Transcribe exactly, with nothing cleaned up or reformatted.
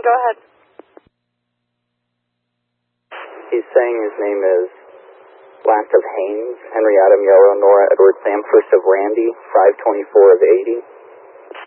Go ahead. He's saying his name is last of Haynes, Henry Adam Yellow, Nora Edward Sam, first of Randy, five twenty-four of eighty.